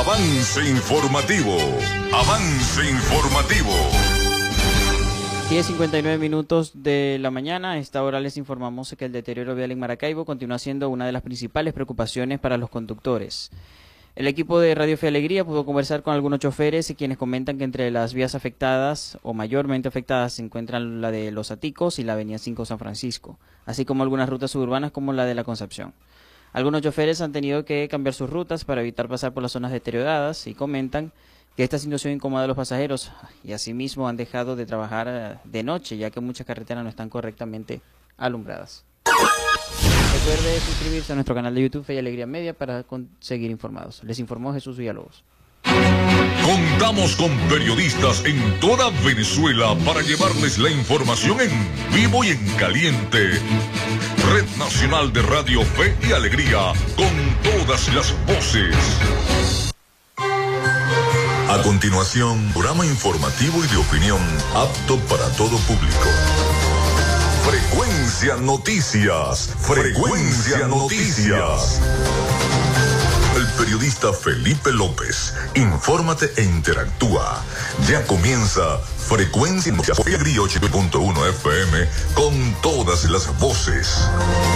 Avance informativo. Avance informativo. 10:59 minutos de la mañana. A esta hora les informamos que el deterioro vial en Maracaibo continúa siendo una de las principales preocupaciones para los conductores. El equipo de Radio Fe y Alegría pudo conversar con algunos choferes, quienes comentan que entre las vías afectadas o mayormente afectadas se encuentran la de Los Aticos y la avenida 5 San Francisco, así como algunas rutas suburbanas como la de La Concepción. Algunos choferes han tenido que cambiar sus rutas para evitar pasar por las zonas deterioradas y comentan que esta situación incomoda a los pasajeros y asimismo han dejado de trabajar de noche, ya que muchas carreteras no están correctamente alumbradas. Recuerde suscribirse a nuestro canal de YouTube Fe y Alegría Media para seguir informados. Les informó Jesús Villalobos. Contamos con periodistas en toda Venezuela para llevarles la información en vivo y en caliente. Red Nacional de Radio Fe y Alegría, con todas las voces. A continuación, programa informativo y de opinión apto para todo público. Frecuencia Noticias. Frecuencia Noticias. El periodista Felipe López. Infórmate e interactúa. Ya comienza Frecuencia Noticias. 8.1 FM con todas las voces.